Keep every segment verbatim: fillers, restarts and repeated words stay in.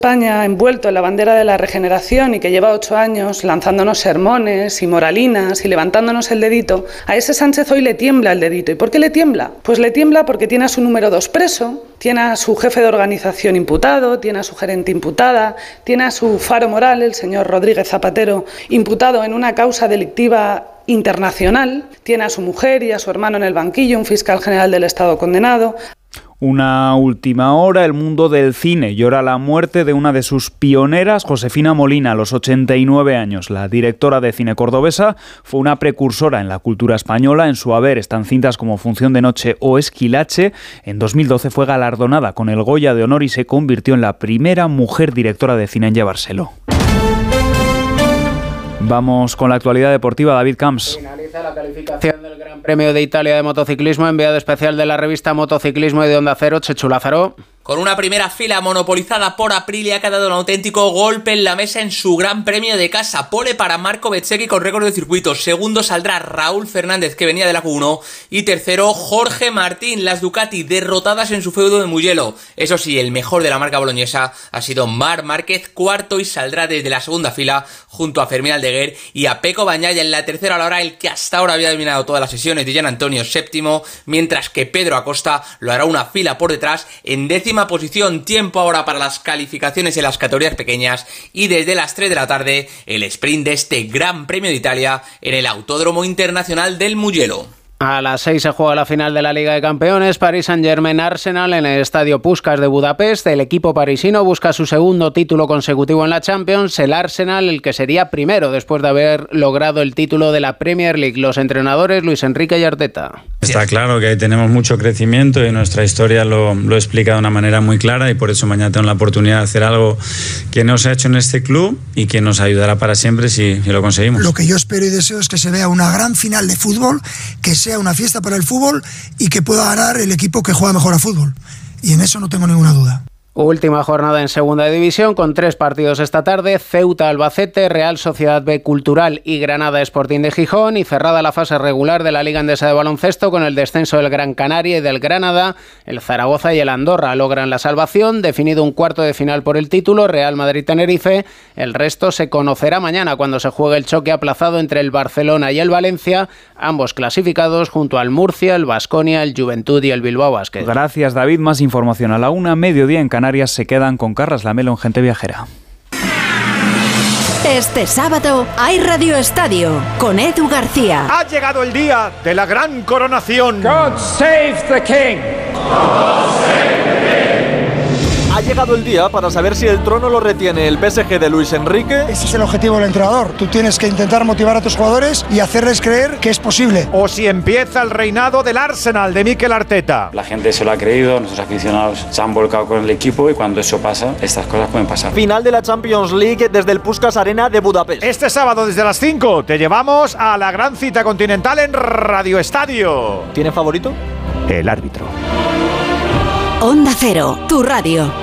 España envuelto en la bandera de la regeneración y que lleva ocho años lanzándonos sermones y moralinas y levantándonos el dedito, a ese Sánchez hoy le tiembla el dedito. ¿Y por qué le tiembla? Pues le tiembla porque tiene a su número dos preso, tiene a su jefe de organización imputado, tiene a su gerente imputada, tiene a su faro moral, el señor Rodríguez Zapatero, imputado en una causa delictiva internacional, tiene a su mujer y a su hermano en el banquillo, un fiscal general del Estado condenado. Una última hora, el mundo del cine llora la muerte de una de sus pioneras, Josefina Molina, a los ochenta y nueve años. La directora de cine cordobesa fue una precursora en la cultura española. En su haber están cintas como Función de Noche o Esquilache. En dos mil doce fue galardonada con el Goya de Honor y se convirtió en la primera mujer directora de cine en llevárselo. Vamos con la actualidad deportiva. David Camps. Finaliza la calificación del Gran Premio de Italia de motociclismo, enviado especial de la revista Motociclismo y de Onda Cero, Chechu Lázaro. Con una primera fila monopolizada por Aprilia que ha dado un auténtico golpe en la mesa en su Gran Premio de casa. Pole para Marco Bezzecchi con récord de circuito. Segundo saldrá Raúl Fernández, que venía de la Q uno. Y tercero, Jorge Martín. Las Ducati derrotadas en su feudo de Mugello. Eso sí, el mejor de la marca boloñesa ha sido Marc Márquez, cuarto, y saldrá desde la segunda fila junto a Fermín Aldeguer y a Pecco Bagnaia en la tercera. A la hora, el que hasta ahora había dominado todas las sesiones de Gian Antonio, séptimo, mientras que Pedro Acosta lo hará una fila por detrás en décima posición. Tiempo ahora para las calificaciones en las categorías pequeñas y desde las tres de la tarde el sprint de este Gran Premio de Italia en el Autódromo Internacional del Mugello. A las seis se juega la final de la Liga de Campeones, Paris Saint-Germain-Arsenal en el Estadio Puskás de Budapest. El equipo parisino busca su segundo título consecutivo en la Champions, el Arsenal el que sería primero después de haber logrado el título de la Premier League. Los entrenadores Luis Enrique y Arteta. Está claro que tenemos mucho crecimiento y nuestra historia lo, lo explica de una manera muy clara, y por eso mañana tengo la oportunidad de hacer algo que no se ha hecho en este club y que nos ayudará para siempre si, si lo conseguimos. Lo que yo espero y deseo es que se vea una gran final de fútbol, que sea una fiesta para el fútbol y que pueda ganar el equipo que juega mejor a fútbol. Y en eso no tengo ninguna duda. Última jornada en segunda división con tres partidos esta tarde: Ceuta Albacete, Real Sociedad B Cultural y Granada Sporting de Gijón, y cerrada la fase regular de la Liga Endesa de Baloncesto con el descenso del Gran Canaria y del Granada. El Zaragoza y el Andorra logran la salvación, definido un cuarto de final por el título, Real Madrid-Tenerife. El resto se conocerá mañana cuando se juegue el choque aplazado entre el Barcelona y el Valencia, ambos clasificados junto al Murcia, el Baskonia, el Juventud y el Bilbao Basket. Gracias, David. Más información a la una, mediodía en Canarias. Canarias se quedan con Carlas Lamelo en Gente Viajera. Este sábado hay Radio Estadio con Edu García. Ha llegado el día de la gran coronación. God save the King. God save the King. Ha llegado el día para saber si el trono lo retiene el P S G de Luis Enrique. Ese es el objetivo del entrenador. Tú tienes que intentar motivar a tus jugadores y hacerles creer que es posible. O si empieza el reinado del Arsenal de Mikel Arteta. La gente se lo ha creído, nuestros aficionados se han volcado con el equipo, y cuando eso pasa, estas cosas pueden pasar. Final de la Champions League desde el Puskás Arena de Budapest. Este sábado desde las cinco te llevamos a la gran cita continental en Radio Estadio. ¿Tiene favorito? El árbitro. Onda Cero, tu radio.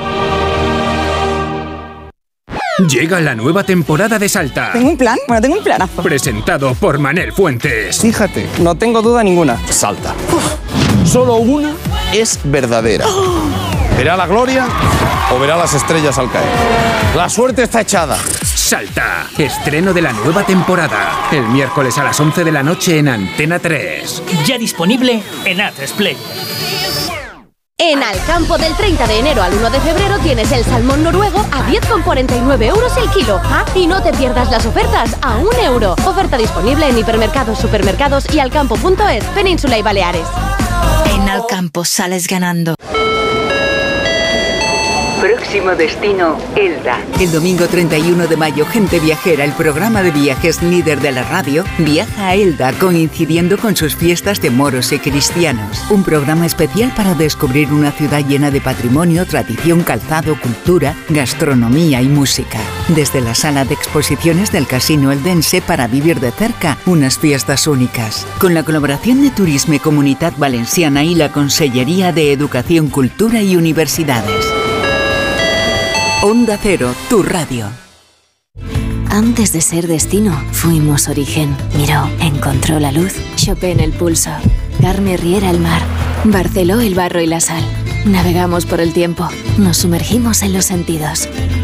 Llega la nueva temporada de Salta. ¿Tengo un plan? Bueno, tengo un planazo. Presentado por Manel Fuentes. Fíjate, no tengo duda ninguna. Salta. Uf. Solo una es verdadera. Oh. ¿Verá la gloria o verá las estrellas al caer? La suerte está echada. Salta. Estreno de la nueva temporada. El miércoles a las once de la noche en Antena tres. Ya disponible en A tres Play. En Alcampo, del treinta de enero al uno de febrero tienes el salmón noruego a diez con cuarenta y nueve euros el kilo. Ah, y no te pierdas las ofertas a un euro. Oferta disponible en hipermercados, supermercados y alcampo punto es, Península y Baleares. En Alcampo sales ganando. Próximo destino, Elda. El domingo treinta y uno de mayo, Gente Viajera, el programa de viajes líder de la radio, viaja a Elda coincidiendo con sus fiestas de moros y cristianos. Un programa especial para descubrir una ciudad llena de patrimonio, tradición, calzado, cultura, gastronomía y música. Desde la sala de exposiciones del Casino Eldense para vivir de cerca unas fiestas únicas. Con la colaboración de Turisme y Comunitat Valenciana y la Consellería de Educación, Cultura y Universidades. Onda Cero, tu radio. Antes de ser destino, fuimos origen. Miró, encontró la luz, Chopin el pulso, Carme Riera el mar, Barceló el barro y la sal. Navegamos por el tiempo, nos sumergimos en los sentidos.